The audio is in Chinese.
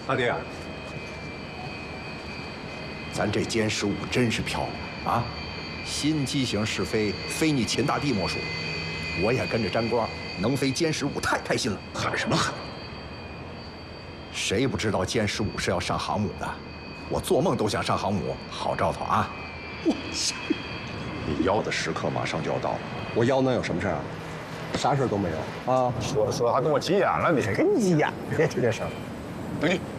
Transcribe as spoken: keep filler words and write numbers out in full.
阿爹， 咱这歼十五真是漂亮啊！新机型试飞，非你秦大帝莫属。我也跟着沾光，能飞歼十五太开心了。 喊什么喊？ 谁不知道歼十五是要上航母的？我做梦都想上航母，好兆头啊！ 我去， 你要的时刻马上就要到了。 我要能有什么事啊？啥事都没有啊！ 说着说着还跟我急眼了，你谁跟你急眼？别提这事儿。 等你。